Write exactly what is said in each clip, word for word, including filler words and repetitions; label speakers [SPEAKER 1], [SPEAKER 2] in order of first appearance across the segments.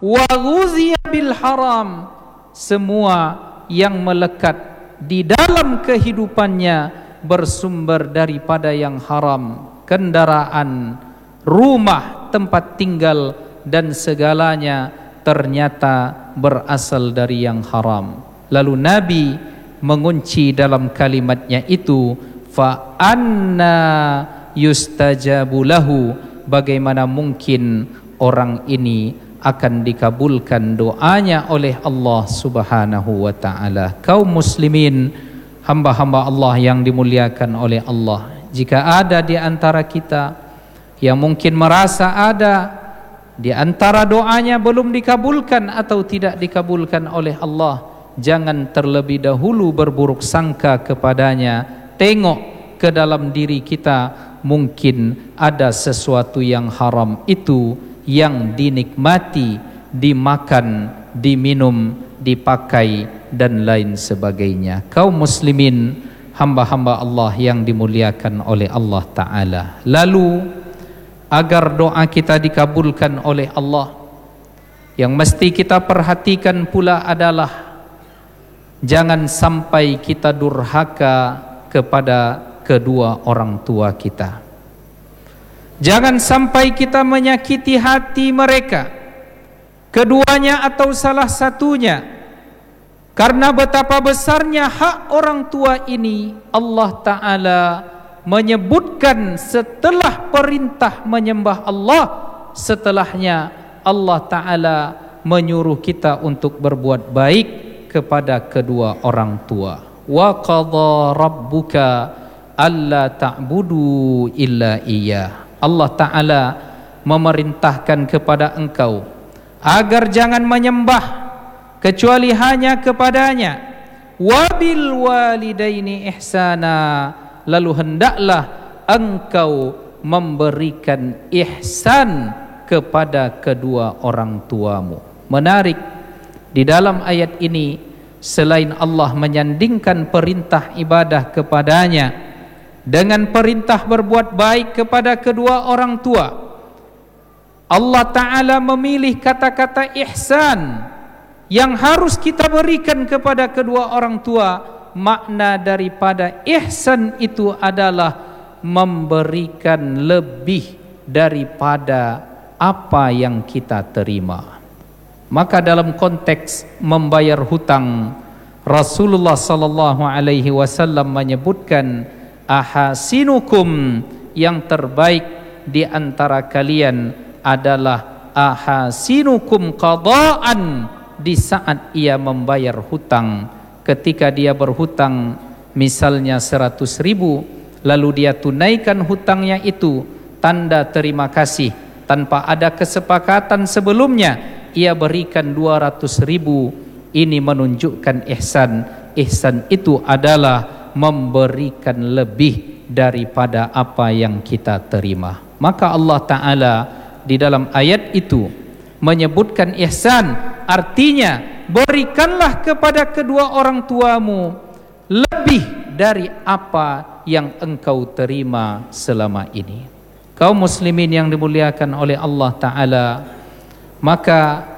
[SPEAKER 1] wa ghuziya bil haram, semua yang melekat di dalam kehidupannya bersumber daripada yang haram, kendaraan, rumah, tempat tinggal dan segalanya ternyata berasal dari yang haram. Lalu Nabi mengunci dalam kalimatnya itu, fa anna yustajabu lahu, bagaimana mungkin orang ini akan dikabulkan doanya oleh Allah Subhanahu wa taala. Kaum muslimin, hamba-hamba Allah yang dimuliakan oleh Allah, jika ada di antara kita yang mungkin merasa ada di antara doanya belum dikabulkan atau tidak dikabulkan oleh Allah, jangan terlebih dahulu berburuk sangka kepadanya. Tengok ke dalam diri kita, mungkin ada sesuatu yang haram itu yang dinikmati, dimakan, diminum, dipakai dan lain sebagainya. Kaum muslimin, hamba-hamba Allah yang dimuliakan oleh Allah Ta'ala, lalu agar doa kita dikabulkan oleh Allah, yang mesti kita perhatikan pula adalah jangan sampai kita durhaka kepada kedua orang tua kita. Jangan sampai kita menyakiti hati mereka, keduanya atau salah satunya, karena betapa besarnya hak orang tua ini. Allah Ta'ala menyebutkan setelah perintah menyembah Allah, setelahnya Allah Ta'ala menyuruh kita untuk berbuat baik kepada kedua orang tua. Wa qadha rabbuka alla ta'budu illa iyyah. Allah Ta'ala memerintahkan kepada engkau agar jangan menyembah kecuali hanya kepadanya. Wabil walidaini ihsana, lalu hendaklah engkau memberikan ihsan kepada kedua orang tuamu. Menarik, di dalam ayat ini selain Allah menyandingkan perintah ibadah kepadanya dengan perintah berbuat baik kepada kedua orang tua, Allah Ta'ala memilih kata-kata ihsan yang harus kita berikan kepada kedua orang tua. Makna daripada ihsan itu adalah memberikan lebih daripada apa yang kita terima. Maka dalam konteks membayar hutang, Rasulullah sallallahu alaihi wasallam menyebutkan, ahasinukum, yang terbaik di antara kalian adalah ahasinukum qadaan, di saat ia membayar hutang. Ketika dia berhutang misalnya seratus ribu, lalu dia tunaikan hutangnya itu, tanda terima kasih tanpa ada kesepakatan sebelumnya, ia berikan dua ratus ribu. Ini menunjukkan ihsan. Ihsan itu adalah memberikan lebih daripada apa yang kita terima. Maka Allah Ta'ala di dalam ayat itu menyebutkan ihsan, artinya berikanlah kepada kedua orang tuamu lebih dari apa yang engkau terima selama ini. Kaum muslimin yang dimuliakan oleh Allah Ta'ala, maka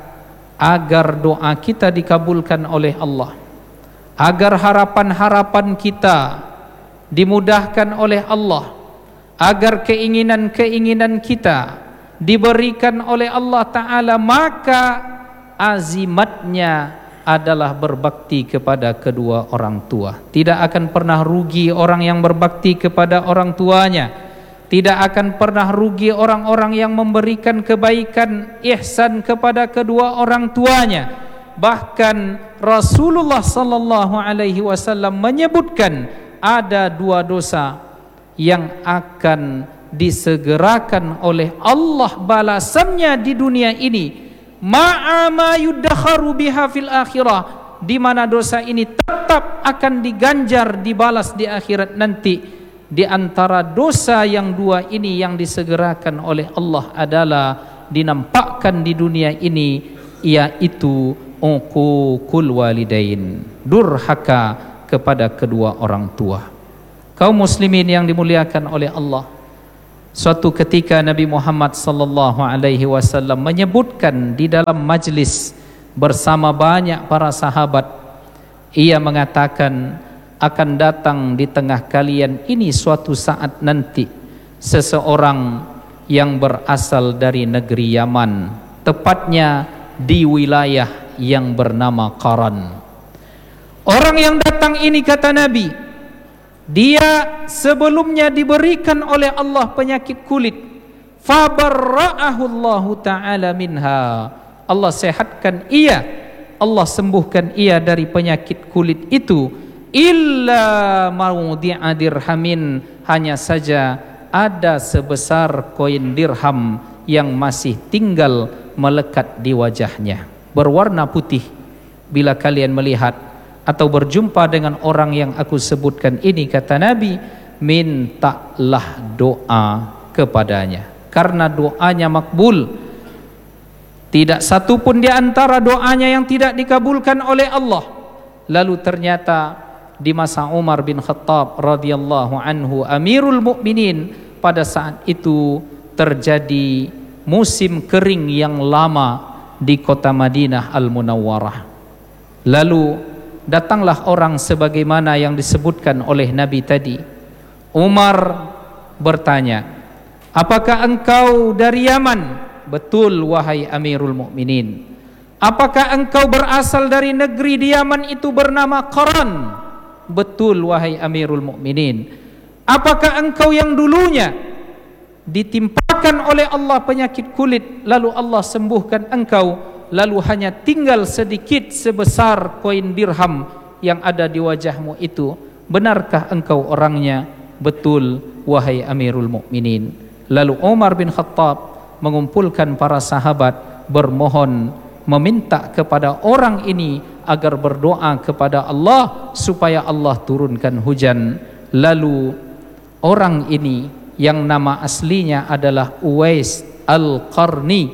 [SPEAKER 1] agar doa kita dikabulkan oleh Allah, agar harapan-harapan kita dimudahkan oleh Allah, agar keinginan-keinginan kita diberikan oleh Allah Ta'ala, maka azimatnya adalah berbakti kepada kedua orang tua. Tidak akan pernah rugi orang yang berbakti kepada orang tuanya. Tidak akan pernah rugi orang-orang yang memberikan kebaikan ihsan kepada kedua orang tuanya. Bahkan Rasulullah sallallahu alaihi wasallam menyebutkan ada dua dosa yang akan disegerakan oleh Allah balasannya di dunia ini, ma'a ma yuddakharu biha fil akhirah, di mana dosa ini tetap akan diganjar, dibalas di akhirat nanti. Di antara dosa yang dua ini yang disegerakan oleh Allah adalah dinampakkan di dunia ini, yaitu uququl walidain, durhaka kepada kedua orang tua. Kaum muslimin yang dimuliakan oleh Allah, Suatu ketika Nabi Muhammad sallallahu alaihi wasallam menyebutkan di dalam majlis bersama banyak para sahabat, ia mengatakan, akan datang di tengah kalian ini suatu saat nanti seseorang yang berasal dari negeri Yaman, tepatnya di wilayah yang bernama Qaran. Orang yang datang ini, kata Nabi, dia sebelumnya diberikan oleh Allah penyakit kulit, fabarra'ahu Allah Ta'ala minha, Allah sehatkan ia, Allah sembuhkan ia dari penyakit kulit itu, illa mawdi'a dirhamin, hanya saja ada sebesar koin dirham yang masih tinggal melekat di wajahnya, berwarna putih. Bila kalian melihat atau berjumpa dengan orang yang aku sebutkan ini, kata Nabi, mintalah doa kepadanya, karena doanya makbul. Tidak satu pun di antara doanya yang tidak dikabulkan oleh Allah. Lalu ternyata di masa Umar bin Khattab radhiyallahu anhu Amirul Mukminin, pada saat itu terjadi musim kering yang lama di kota Madinah Al-Munawwarah. Lalu datanglah orang sebagaimana yang disebutkan oleh Nabi tadi. Umar bertanya, apakah engkau dari Yaman? Betul, wahai Amirul Mukminin. Apakah engkau berasal dari negeri di Yaman itu bernama Qaran? Betul, wahai Amirul Mukminin. Apakah engkau yang dulunya ditimpakan oleh Allah penyakit kulit, lalu Allah sembuhkan engkau, lalu hanya tinggal sedikit sebesar koin dirham yang ada di wajahmu itu? Benarkah engkau orangnya? Betul, wahai Amirul Mukminin. Lalu Umar bin Khattab mengumpulkan para sahabat, bermohon, meminta kepada orang ini agar berdoa kepada Allah supaya Allah turunkan hujan. Lalu orang ini yang nama aslinya adalah Uwais Al-Qarni,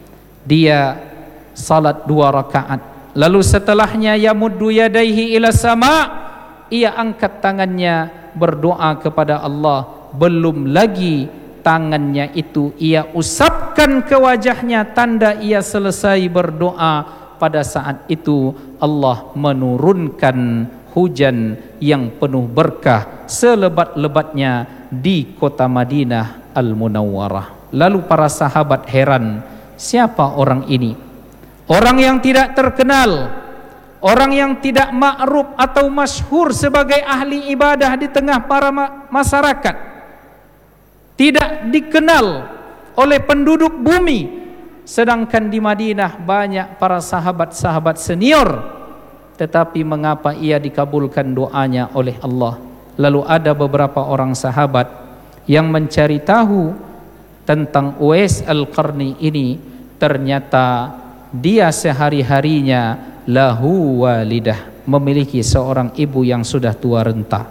[SPEAKER 1] dia salat dua rakaat, lalu setelahnya yamuddu yadaihi ila sama, ia angkat tangannya berdoa kepada Allah. Belum lagi tangannya itu ia usapkan ke wajahnya, tanda ia selesai berdoa. Pada saat itu Allah menurunkan hujan yang penuh berkah selebat-lebatnya di kota Madinah Al-Munawwarah. Lalu para sahabat heran, siapa orang ini? Orang yang tidak terkenal, orang yang tidak ma'ruf atau masyhur sebagai ahli ibadah di tengah para ma masyarakat, tidak dikenal oleh penduduk bumi. Sedangkan di Madinah banyak para sahabat-sahabat senior, tetapi mengapa ia dikabulkan doanya oleh Allah? Lalu ada beberapa orang sahabat yang mencari tahu tentang Uwais Al-Qarni ini. Ternyata dia sehari-harinya lahu walidah, memiliki seorang ibu yang sudah tua renta.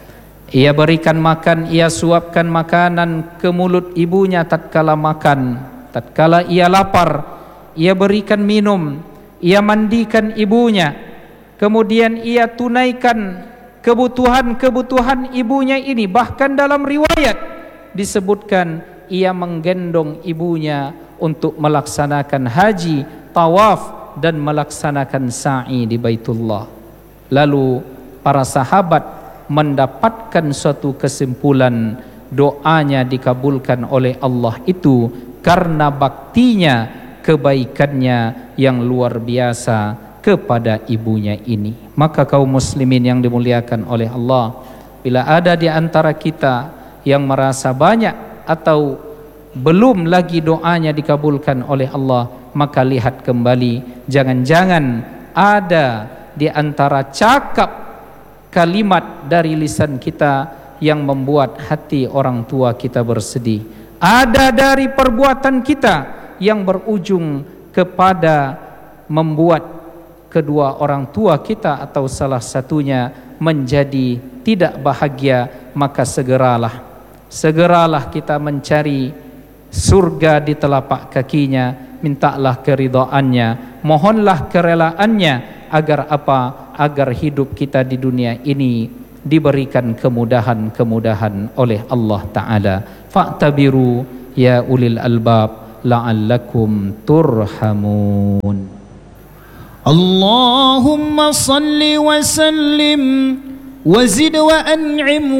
[SPEAKER 1] Ia berikan makan, ia suapkan makanan ke mulut ibunya tatkala makan. Tatkala ia lapar, ia berikan minum, ia mandikan ibunya. Kemudian ia tunaikan kebutuhan-kebutuhan ibunya ini. Bahkan dalam riwayat disebutkan ia menggendong ibunya untuk melaksanakan haji, tawaf dan melaksanakan sa'i di Baitullah. Lalu para sahabat mendapatkan suatu kesimpulan, doanya dikabulkan oleh Allah itu karena baktinya, kebaikannya yang luar biasa kepada ibunya ini. Maka kaum muslimin yang dimuliakan oleh Allah, bila ada di antara kita yang merasa banyak atau belum lagi doanya dikabulkan oleh Allah, maka lihat kembali, jangan-jangan ada di antara cakap kalimat dari lisan kita yang membuat hati orang tua kita bersedih. Ada dari perbuatan kita yang berujung kepada membuat kedua orang tua kita atau salah satunya menjadi tidak bahagia. Maka segeralah, segeralah kita mencari surga di telapak kakinya, mintalah keridhaannya, mohonlah kerelaannya, agar apa? Agar hidup kita di dunia ini diberikan kemudahan-kemudahan oleh Allah Ta'ala. fa'tabiru ya ulil albab la'allakum turhamun.
[SPEAKER 2] Allahumma salli wa sallim wa zid wa an'im